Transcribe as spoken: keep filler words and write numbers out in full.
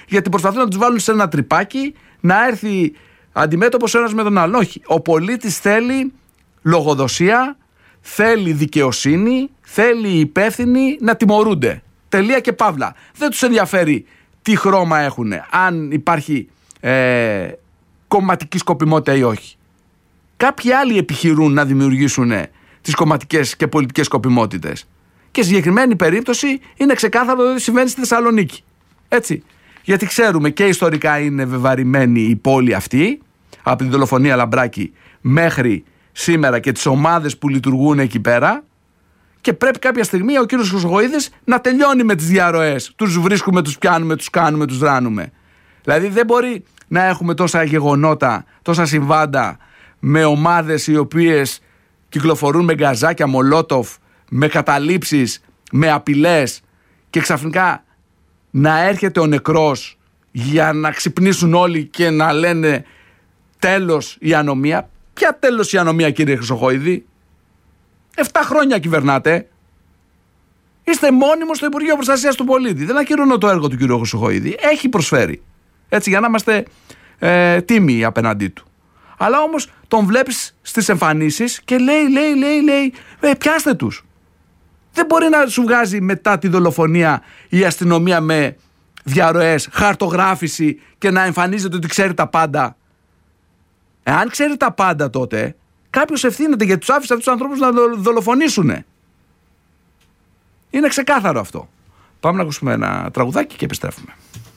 γιατί προσπαθούν να τους βάλουν σε ένα τρυπάκι, να έρθει αντιμέτωπος ένας με τον άλλον. Όχι. Ο πολίτης θέλει λογοδοσία, θέλει δικαιοσύνη, θέλει οι υπεύθυνοι να τιμωρούνται. Τελεία και παύλα. Δεν τους ενδιαφέρει τι χρώμα έχουν, αν υπάρχει ε, κομματική σκοπιμότητα ή όχι. Κάποιοι άλλοι επιχειρούν να δημιουργήσουν τις κομματικές και πολιτικές σκοπιμότητες. Και συγκεκριμένη περίπτωση είναι ξεκάθαρο ότι συμβαίνει στη Θεσσαλονίκη. Έτσι. Γιατί ξέρουμε και ιστορικά είναι βεβαρημένη η πόλη αυτή, από τη δολοφονία Λαμπράκη μέχρι σήμερα και τις ομάδες που λειτουργούν εκεί πέρα, και πρέπει κάποια στιγμή ο κύριος Χρυσοχοΐδης να τελειώνει με τις διαρροές. Τους βρίσκουμε, τους πιάνουμε, τους κάνουμε, τους ράνουμε. Δηλαδή δεν μπορεί να έχουμε τόσα γεγονότα, τόσα συμβάντα με ομάδες οι οποίες κυκλοφορούν με γκαζάκια, μολότοφ, με καταλήψεις, με απειλές, και ξαφνικά να έρχεται ο νεκρός για να ξυπνήσουν όλοι και να λένε τέλος η ανομία. Ποια τέλος η ανομία, κύριε Χρυσοχοΐδη? Εφτά χρόνια κυβερνάτε. Είστε μόνιμος στο Υπουργείο Προστασίας του Πολίτη. Δεν ακυρώνω το έργο του κύριου Χρυσοχοΐδη. Έχει προσφέρει. Έτσι, για να είμαστε ε, τίμοι απέναντί του. Αλλά όμως τον βλέπεις στις εμφανίσεις και λέει, λέει, λέει, λέει, ε, πιάστε τους. Δεν μπορεί να σου βγάζει μετά τη δολοφονία η αστυνομία με διαρροές, χαρτογράφηση και να εμφανίζεται ότι ξέρει τα πάντα. Εάν ξέρει τα πάντα, τότε κάποιος ευθύνεται, γιατί τους άφησε αυτούς τους ανθρώπους να δολοφονήσουν. Είναι ξεκάθαρο αυτό. Πάμε να ακούσουμε ένα τραγουδάκι και επιστρέφουμε.